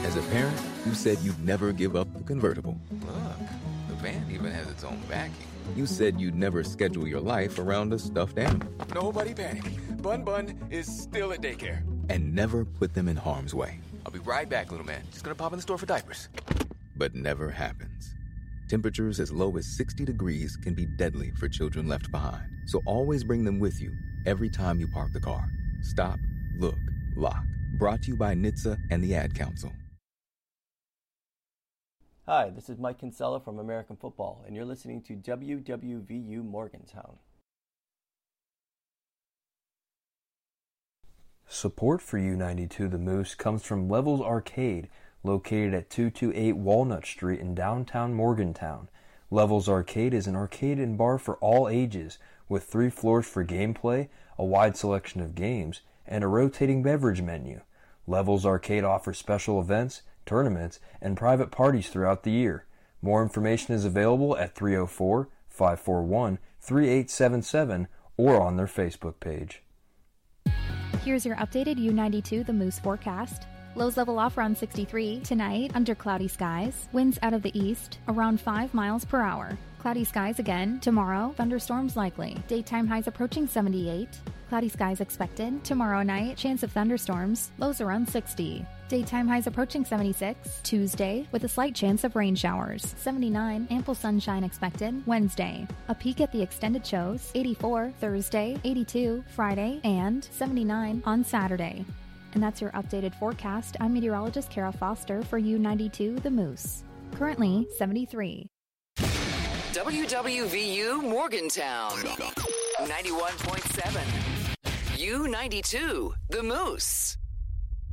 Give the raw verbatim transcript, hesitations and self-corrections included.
As a parent, you said you'd never give up the convertible. Look, the van even has its own backing. You said you'd never schedule your life around a stuffed animal. Nobody panic. Bun Bun is still at daycare. And never put them in harm's way. I'll be right back, little man. Just gonna pop in the store for diapers. But never happens. Temperatures as low as sixty degrees can be deadly for children left behind. So always bring them with you every time you park the car. Stop, look, lock. Brought to you by N H T S A and the Ad Council. Hi, this is Mike Kinsella from American Football, and you're listening to W W V U Morgantown. Support for U ninety-two The Moose comes from Levels Arcade, located at two twenty-eight Walnut Street in downtown Morgantown. Levels Arcade is an arcade and bar for all ages, with three floors for gameplay, a wide selection of games, and a rotating beverage menu. Levels Arcade offers special events, tournaments, and private parties throughout the year. More information is available at three oh four, five four one, three eight seven seven or on their Facebook page. Here's your updated U ninety-two The Moose forecast. Lows level off around sixty-three. Tonight, under cloudy skies. Winds out of the east, around five miles per hour. Cloudy skies again. Tomorrow, thunderstorms likely. Daytime highs approaching seventy-eight. Cloudy skies expected. Tomorrow night, chance of thunderstorms. Lows around sixty. Daytime highs approaching seventy-six. Tuesday, with a slight chance of rain showers. seventy-nine, ample sunshine expected. Wednesday, a peek at the extended shows. eighty-four, Thursday. eighty-two, Friday. And seventy-nine on Saturday. And that's your updated forecast. I'm meteorologist Kara Foster for U ninety-two The Moose. Currently, seventy-three. W W V U Morgantown, ninety-one point seven. U ninety-two The Moose.